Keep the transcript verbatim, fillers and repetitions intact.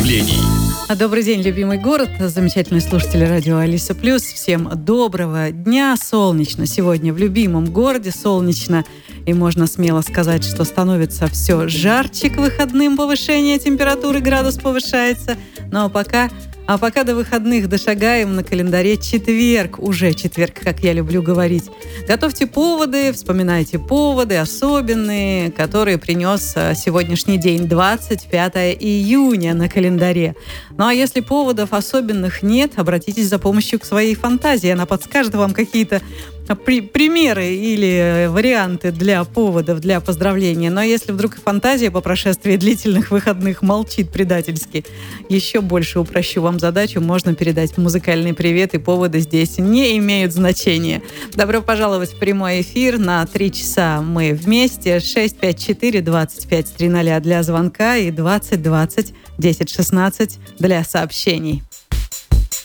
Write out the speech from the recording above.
объявлений. Добрый день, любимый город, замечательные слушатели радио Алиса Плюс. Всем доброго дня, солнечно. Сегодня в любимом городе солнечно. И можно смело сказать, что становится все жарче к выходным, повышение температуры, градус повышается. Но пока... А пока до выходных дошагаем, на календаре четверг, уже четверг, как я люблю говорить. Готовьте поводы, вспоминайте поводы особенные, которые принес сегодняшний день, двадцать пятое июня на календаре. Ну а если поводов особенных нет, обратитесь за помощью к своей фантазии. Она подскажет вам какие-то при- примеры или варианты для поводов, для поздравления. Но если вдруг фантазия по прошествии длительных выходных молчит предательски, еще больше упрощу вам задачу, можно передать музыкальный привет, и поводы здесь не имеют значения. Добро пожаловать в прямой эфир. На три часа мы вместе. шесть пять четыре двадцать пять триста для звонка и двадцать двадцать десять шестнадцать для сообщений.